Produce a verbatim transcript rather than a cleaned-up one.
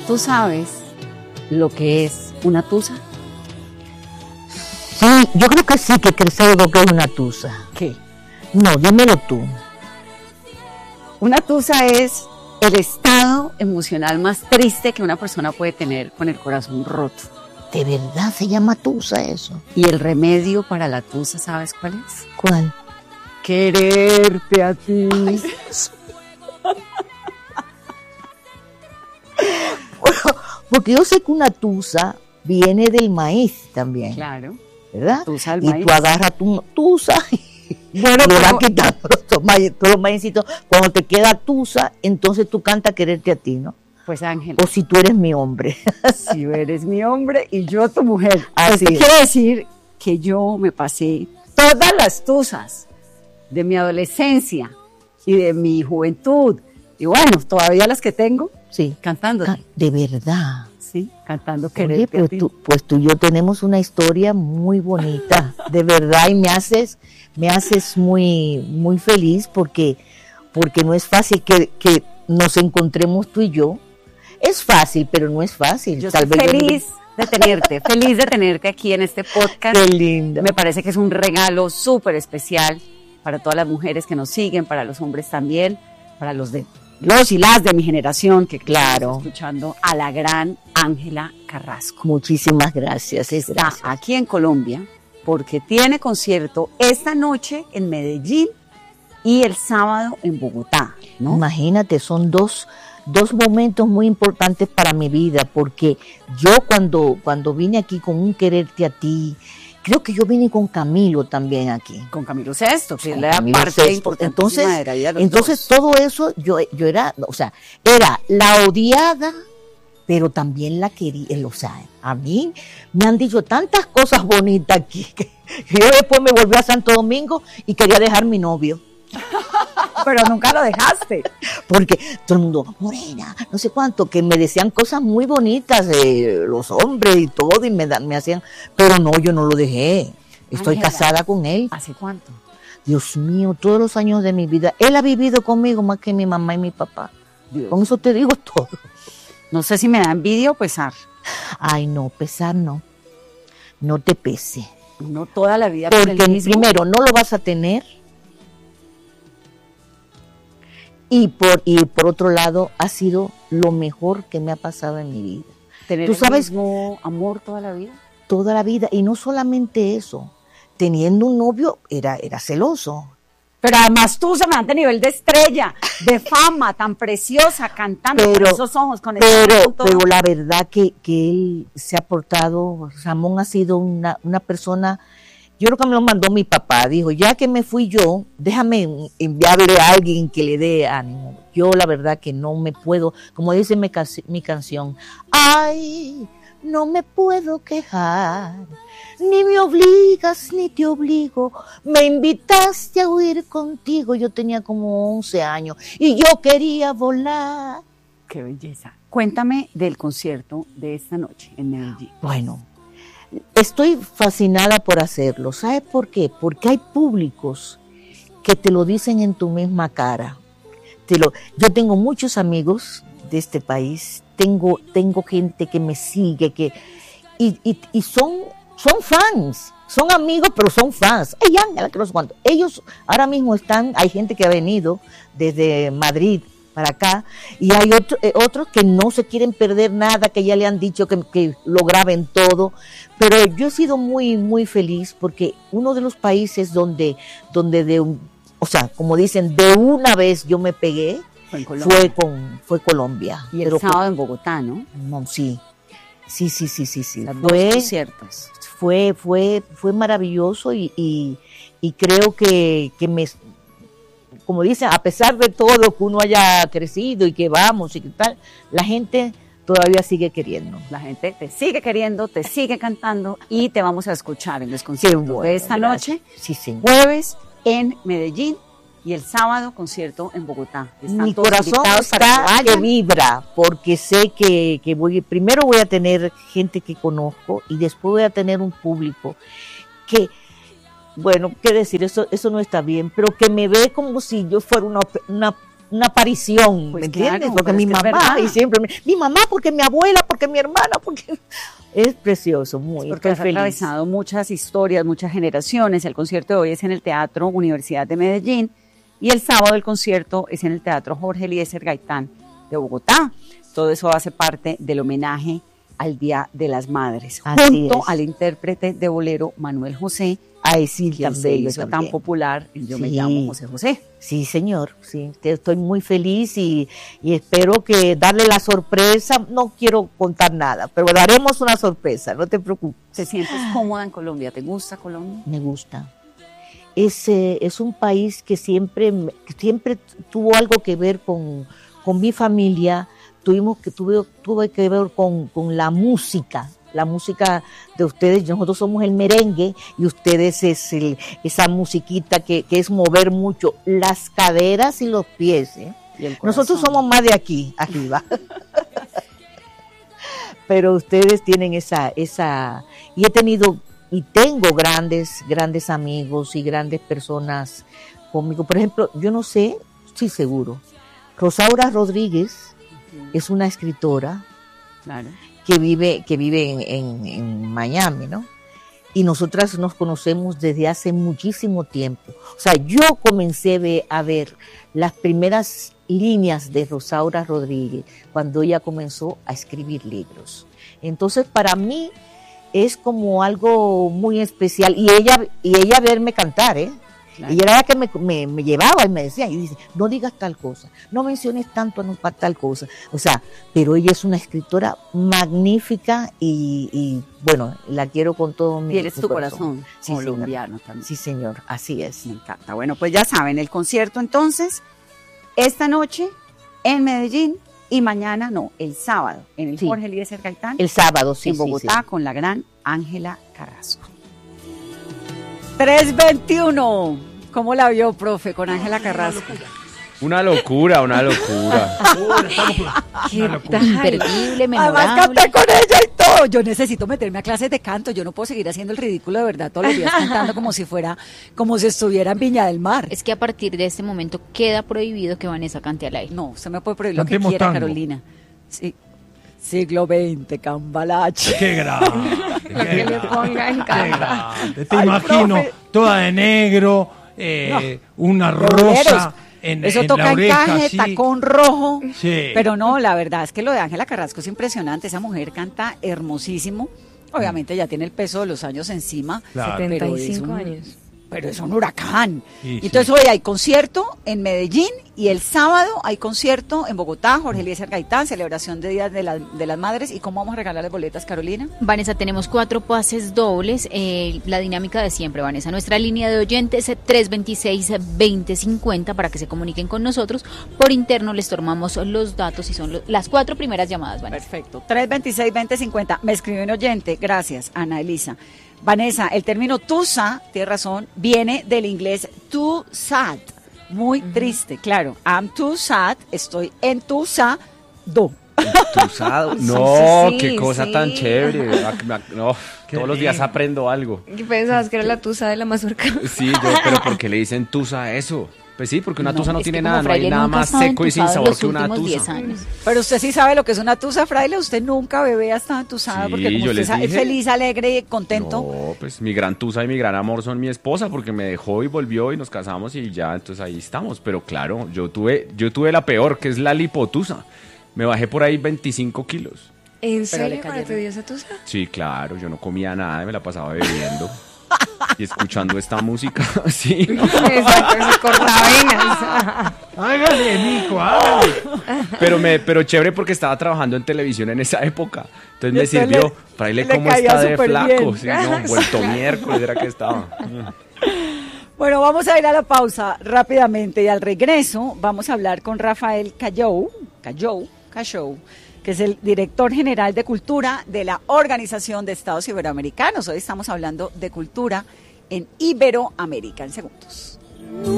¿Tú sabes lo que es una tusa? Sí, yo creo que sí, que sé lo que es una tusa. ¿Qué? No, dímelo tú. Una tusa es el estado emocional más triste que una persona puede tener con el corazón roto. ¿De verdad se llama tusa eso? Y el remedio para la tusa, ¿sabes cuál es? ¿Cuál? Quererte a ti. Ay, porque yo sé que una tusa viene del maíz también. Claro. ¿Verdad? Tusa al y maíz. tú agarras tu tusa y Bueno, le vas pero... quitando los maíz, todos los maícitos. Cuando te queda tusa, entonces tú cantas quererte a ti, ¿no? Pues Ángel. O si tú eres mi hombre. Si eres mi hombre y yo tu mujer. Así Esto es. quiere decir que yo me pasé todas las tusas de mi adolescencia y de mi juventud. Y bueno, todavía las que tengo, Sí. cantando. Ca- De verdad. Sí, cantando Oye, quererte a pues ti. tú, pues tú y yo tenemos una historia muy bonita, de verdad, y me haces, me haces muy, muy feliz porque, porque no es fácil que, que nos encontremos tú y yo. Es fácil, pero no es fácil. Yo Tal estoy vez yo- feliz de tenerte, feliz de tenerte aquí en este podcast. Qué linda. Me parece que es un regalo súper especial para todas las mujeres que nos siguen, para los hombres también, para los de los y las de mi generación que Claro. están escuchando a la gran Ángela Carrasco. Muchísimas gracias. Es Está gracias. aquí en Colombia porque tiene concierto esta noche en Medellín y el sábado en Bogotá, ¿no? Imagínate, son dos, dos momentos muy importantes para mi vida, porque yo cuando, cuando vine aquí con un quererte a ti, creo que yo vine con Camilo también aquí. Con Camilo Sesto, que es Con la Camilo parte Sesto. importantísima Entonces, de la vida de los entonces dos. todo eso, yo, yo era, o sea, era la odiada, pero también la quería, o sea, a mí me han dicho tantas cosas bonitas aquí, que yo después me volví a Santo Domingo y quería dejar mi novio. Pero nunca lo dejaste. Porque todo el mundo, morena, no sé cuánto, que me decían cosas muy bonitas, eh, los hombres y todo, y me, da- me hacían, pero no, yo no lo dejé. Estoy Ángela. casada con él. ¿Hace cuánto? Dios mío, todos los años de mi vida. Él ha vivido conmigo más que mi mamá y mi papá. Dios. Con eso te digo todo. No sé si me da envidia o pesar. Ay, no, pesar no. No te pese. No toda la vida con Porque el mismo. primero no lo vas a tener. Y por, y por otro lado, ha sido lo mejor que me ha pasado en mi vida. Tener ¿Tú el sabes? mismo amor toda la vida. Toda la vida. Y no solamente eso. Teniendo un novio, era, era celoso. Pero además tú se me a nivel de estrella, de fama, tan preciosa, cantando Pero- con esos ojos, con ese Pero, acento. pero la verdad que, que él se ha portado, Ramón ha sido una, una persona, yo creo que me lo mandó mi papá, dijo, ya que me fui yo, déjame enviarle a alguien que le dé ánimo. Yo la verdad que no me puedo, como dice mi, canci- mi canción, ay, no me puedo quejar, ni me obligas ni te obligo, me invitaste a huir contigo, yo tenía como once años y yo quería volar. Qué belleza. Cuéntame del concierto de esta noche en Medellín. Bueno, estoy fascinada por hacerlo. ¿Sabes por qué? Porque hay públicos que te lo dicen en tu misma cara. Te lo, yo tengo muchos amigos de este país, tengo, tengo gente que me sigue, que, y, y, y son, son fans, son amigos, pero son fans. Ay, Ángela, que no sé cuánto. Ellos ahora mismo están, hay gente que ha venido desde Madrid para acá, y hay otro, eh, otros que no se quieren perder nada, que ya le han dicho que, que lo graben todo, pero yo he sido muy, muy feliz porque uno de los países donde, donde de un, o sea, como dicen, de una vez yo me pegué, Fue en Colombia. fue con, fue Colombia. Y el Pero sábado en Bogotá, ¿no? no, sí, sí, sí, sí, sí, sí. Las dos Fue, conciertos. fue, fue, fue maravilloso y, y, y creo que, que me, como dicen, a pesar de todo que uno haya crecido y que vamos y que tal, la gente todavía sigue queriendo. La gente te sigue queriendo, te sigue cantando y te vamos a escuchar en los conciertos bueno, de esta gracias. noche, Sí, señor. jueves en Medellín y el sábado concierto en Bogotá. Están Mi todos corazón invitados para está que que vayan. vibra, porque sé que, que voy, primero voy a tener gente que conozco y después voy a tener un público que, bueno, qué decir, eso, eso no está bien, pero que me ve como si yo fuera una, una, una aparición, Pues ¿me entiendes? claro, Porque pero mi es que es mamá, verdad. y siempre, me- mi mamá, porque mi abuela, porque mi hermana, porque... Es precioso, muy, Porque estoy has feliz. atravesado muchas historias, muchas generaciones. El concierto de hoy es en el Teatro Universidad de Medellín y el sábado el concierto es en el Teatro Jorge Eliezer Gaitán de Bogotá. Todo eso hace parte del homenaje al Día de las Madres, Así junto es. al intérprete de bolero Manuel José, Ay, sí, quien tan se bello hizo tan también. popular en Yo me Sí. llamo José José. Sí, señor, sí, que estoy muy feliz y, y espero que darle la sorpresa, no quiero contar nada, pero daremos una sorpresa, no te preocupes. ¿Te sientes cómoda en Colombia? ¿Te gusta Colombia? Me gusta. Es, eh, es un país que siempre, me- que siempre tuvo algo que ver con, con mi familia, tuvimos que, tuve, tuve que ver con, con la música, la música de ustedes. Nosotros somos el merengue y ustedes es el, esa musiquita que, que es mover mucho las caderas y los pies, ¿eh? Y el Nosotros corazón. somos más de aquí, arriba. Pero ustedes tienen esa, esa, y he tenido, y tengo grandes, grandes amigos y grandes personas conmigo. Por ejemplo, yo no sé, sí seguro, Rosaura Rodríguez es una escritora Claro. que vive, que vive en, en, en Miami, ¿no? Y nosotras nos conocemos desde hace muchísimo tiempo. O sea, yo comencé ve- a ver las primeras líneas de Rosaura Rodríguez cuando ella comenzó a escribir libros. Entonces, para mí es como algo muy especial. Y ella, y ella verme cantar, ¿eh? Claro. Ella era la que me, me, me llevaba y me decía, y dice, no digas tal cosa, no menciones tanto a no para tal cosa. O sea, pero ella es una escritora magnífica y, y bueno, la quiero con todo mi, Tienes mi tu corazón, Sí, colombiano también. Sí, señor, así es. Me encanta. Bueno, pues ya saben, el concierto entonces, esta noche en Medellín y mañana, no, el sábado, en el Sí. Jorge Eliezer Gaitán, El sábado, sí, en sí, Bogotá, sí. con la gran Ángela Carrasco. tres veintiuno. ¿Cómo la vio, profe, con Ángela Carrasco? Una locura, una locura. Qué tan imperdible, Además memorable. canté con ella y todo. Yo necesito meterme a clases de canto. Yo no puedo seguir haciendo el ridículo de verdad todos los días cantando como si fuera, como si estuviera en Viña del Mar. Es que a partir de este momento queda prohibido que Vanessa cante al aire. No, usted me puede prohibir lo que Cantemos quiera, tango. Carolina. Sí. Siglo veinte, Cambalache. Qué grande. Lo que le ponga en Qué cara. grande. Te Ay, imagino profe. toda de negro, eh, una Boleros. rosa en, Eso en toca la oreja. encaje, así. tacón rojo. Sí. Pero no, la verdad es que lo de Ángela Carrasco es impresionante. Esa mujer canta hermosísimo. Obviamente ya tiene el peso de los años encima. Claro. pero setenta y es cinco un- años. Pero es un huracán. Sí, sí. Entonces hoy hay concierto en Medellín y el sábado hay concierto en Bogotá, Jorge Eliezer Gaitán, celebración de Días de, la- de las Madres. ¿Y cómo vamos a regalar las boletas, Carolina? Vanessa, tenemos cuatro pases dobles. eh, la dinámica de siempre, Vanessa. Nuestra línea de oyentes es tres veintiséis, veinte cincuenta para que se comuniquen con nosotros. Por interno les tomamos los datos y son lo- las cuatro primeras llamadas, Vanessa. Perfecto. tres veintiséis, veinte cincuenta. Me escribió un oyente. Gracias, Ana Elisa. Vanessa, el término tusa, tiene razón, viene del inglés too sad. Muy triste, claro. I'm too sad, estoy entusado. Entusado. No, sí, qué cosa sí. tan chévere. Ah, me- No, Qué todos los días lindo. aprendo algo. ¿Qué pensabas que era la tusa de la mazorca? Sí, yo, pero ¿por qué le dicen tusa a eso? Pues sí, porque una No, tusa no es que tiene como nada, no hay Fraile nada nunca ha más estado seco y sin entusado en sabor los que una últimos diez tusa. años. Pero usted sí sabe lo que es una tusa, fraile. Usted nunca, bebé, ha estado entusada Sí, porque como yo usted les sa- es dije. feliz, alegre y contento. No, pues mi gran tusa y mi gran amor son mi esposa porque me dejó y volvió y nos casamos y ya, entonces ahí estamos. Pero claro, yo tuve, yo tuve la peor, que es la lipotusa. Me bajé por ahí veinticinco kilos. ¿En le serio para cayeron. tu día esa tusa? Sí, claro, yo no comía nada y me la pasaba bebiendo y escuchando esta música, sí. Exacto, se cortavenas. Hágale, Nico, hágale. Pero me, pero chévere porque estaba trabajando en televisión en esa época. Entonces me Entonces sirvió. le- Fraile, le ¿cómo caía está de súper flaco? bien. Sí, no, vuelto miércoles era que estaba. Bueno, vamos a ir a la pausa rápidamente y al regreso vamos a hablar con Rafael Callou, Callou, Callou, que es el director general de cultura de la Organización de Estados Iberoamericanos. Hoy estamos hablando de cultura en Iberoamérica en segundos.